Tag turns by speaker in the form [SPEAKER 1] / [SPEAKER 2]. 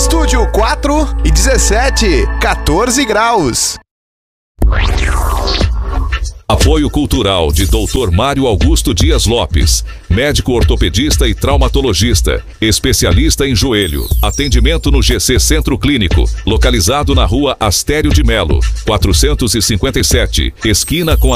[SPEAKER 1] Estúdio 4:17, 14 graus.
[SPEAKER 2] Apoio cultural de Dr. Mário Augusto Dias Lopes, médico ortopedista e traumatologista, especialista em joelho. Atendimento no GC Centro Clínico, localizado na rua Astério de Melo, 457, esquina com